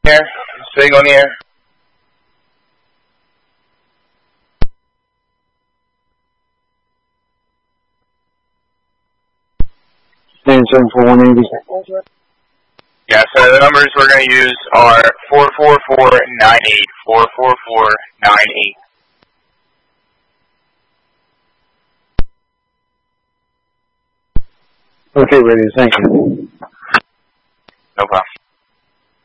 Here, staying on the air. Stand 74180. Yeah, so the numbers we're going to use are 44498, 44498. Okay, ready. Thank you. No problem.